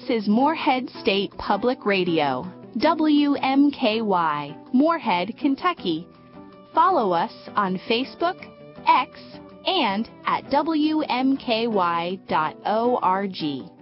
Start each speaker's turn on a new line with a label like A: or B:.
A: is Morehead State Public Radio, WMKY, Morehead, Kentucky. Follow us on Facebook, X, and at WMKY.org.